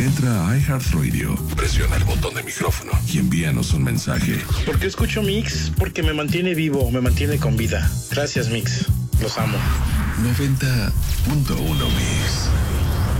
Entra a iHeartRadio, presiona el botón de micrófono y envíanos un mensaje. ¿Por qué escucho Mix? Porque me mantiene vivo, me mantiene con vida. Gracias, Mix. Los amo. 90.1 Mix.